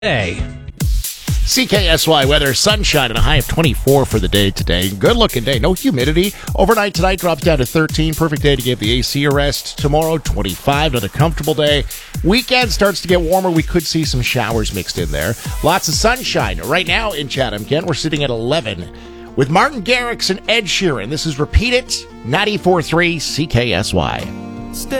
Hey. CKSY weather, sunshine and a high of 24 for the day today. Good looking day. No humidity. Overnight tonight drops down to 13. Perfect day to give the AC a rest. Tomorrow, 25. Another comfortable day. Weekend starts to get warmer. We could see some showers mixed in there. Lots of sunshine. Right now in Chatham, Kent, we're sitting at 11 with Martin Garrix and Ed Sheeran. This is Repeat It, 94.3 CKSY.